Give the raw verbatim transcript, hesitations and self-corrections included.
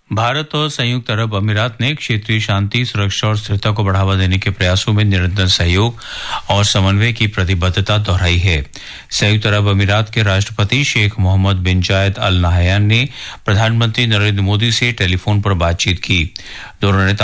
भारत और संयुक्त अरब अमीरात ने क्षेत्रीय शांति, सुरक्षा और स्थिरता को बढ़ावा देने के प्रयासों में निरंतर सहयोग और समन्वय की प्रतिबद्धता दोहराई है। संयुक्त अरब अमीरात के राष्ट्रपति शेख मोहम्मद बिन जायद अल नाहयान ने प्रधानमंत्री नरेंद्र मोदी से टेलीफोन पर बातचीत की। दोनों नेता